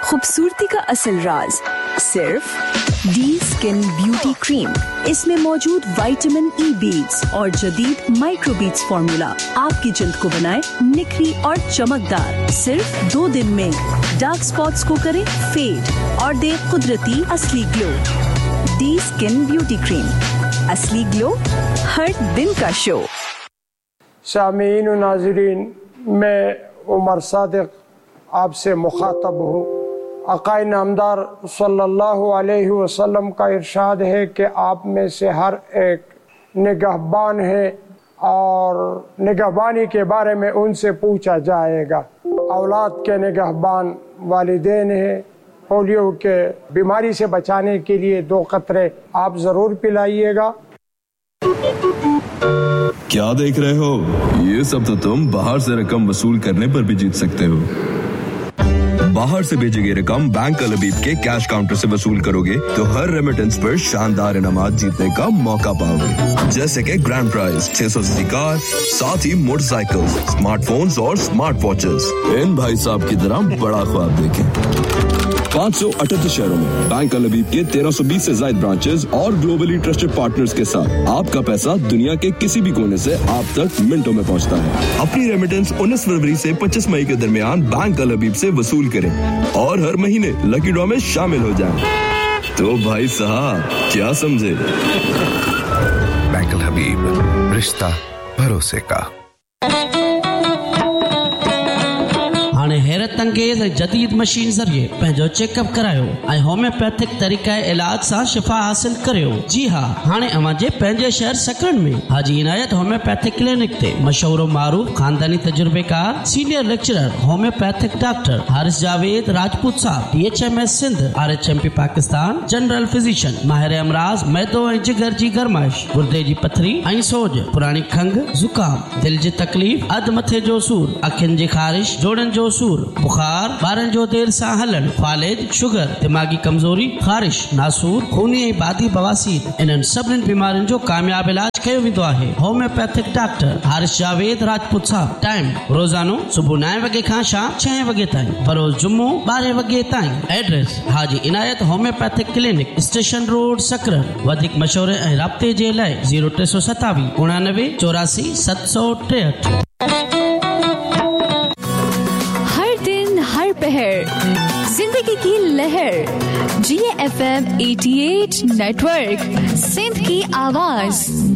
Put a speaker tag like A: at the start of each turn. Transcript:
A: खूबसूरती का असल राज सिर्फ डी स्किन ब्यूटी क्रीम। इसमें मौजूद विटामिन ई बीड्स और जदीद माइक्रो बीड्स फॉर्मूला आपकी जिल्द को बनाए निखरी और चमकदार। सिर्फ 2 दिन में डार्क स्पॉट्स को करे फेड और दे कुदरती असली glow. D skin beauty cream, असली ग्लो हर दिन का शो।
B: सामीन और नाज़रीन, मैं उमर सादिक आपसे मुखातब हूँ। आक़ाए नामदार सल्लल्लाहु अलैहि वसल्लम का इरशाद है कि आप में से हर एक निगहबान है और निगहबानी के बारे में उनसे पूछा जाएगा। औलाद के निगहबान वालिदैन है। पोलियो के बीमारी से बचाने के लिए 2 कतरे आप ज़रूर पिलाइएगा।
C: क्या देख रहे हो? ये सब तो तुम बाहर से रकम वसूल करने पर भी जीत सकते हो। बाहर से भेजी गई रकम बैंक अल हबीब के कैश काउंटर से वसूल करोगे तो हर रेमिटेंस पर शानदार इनामात जीतने का मौका पाओगे, जैसे कि ग्रैंड प्राइज 600 सीसी कार, साथ ही मोटरसाइकिल, स्मार्टफोन्स और स्मार्ट वॉचेस। इन भाई साहब की तरह बड़ा ख्वाब देखें। 538 शहरों में बैंक अल हबीब के 1320 से ज्यादा ब्रांचेस और ग्लोबली ट्रस्टेड पार्टनर्स के साथ आपका पैसा दुनिया के किसी भी कोने से आप तक मिनटों में पहुंचता है। अपनी रेमिटेंस 19 फरवरी से 25 मई के दरमियान बैंक अल हबीब से वसूल करें और हर महीने लकी ड्रॉ में शामिल हो जाएं। तो भाई साहब क्या समझे?
D: बैंक अल हबीब, रिश्ता भरोसे का।
E: हाणे हैरत अंगेज़ जदीद मशीन ज़रिए पंहिंजो चेकअप करायो ऐं होम्योपैथिक तरीक़े इलाज सां शिफ़ा हासिल करियो। जी हाँ, हाणे अवांजे पंहिंजे शहर सकरन में हाजी इनायत होम्योपैथिक क्लिनिक ते मशहूर मारूफ खानदानी तजुर्बेकार senior lecturer homeopathic doctor Haris Javed Rajput साहब DHMS Sindh, RHMP Pakistan, general physician, माहिर अमराज मैदो ऐं जिगर जी गरमाइश, गुर्दे जी पथरी ऐं सोज, पुरानी खंघ, ज़ुकाम, दिल जी तकलीफ़, अध मथे जो सूर, अखियुनि जी ख़ारिश, जोड़नि जो सूर, बुखार, ॿारनि जो देर सां हलण, फालेज, शुगर, दिमागी कमजोरी, ख़ारिश, नासूर, खूनी ऐं बादी बवासीर, इन्हनि सभिनी बीमारियुनि जो कामयाब इलाज कयो वेंदो आहे। होम्योपैथिक डॉक्टर हारिस जावेद राजपूत साहब। टाइम रोज़ानो सुबुह 9 वगे खां शाम 6 वगे ताईं, बरोज़ जुम्मो 12 वगे ताईं। एड्रेस हाजी इनायत होम्योपैथिक क्लिनिक, स्टेशन रोड, सकरन। वधीक मशवरे ऐं राब्ते जे लाइ 0327 89 84 763।
A: जिंदगी की लहर GFM 88 नेटवर्क, सिंध की आवाज।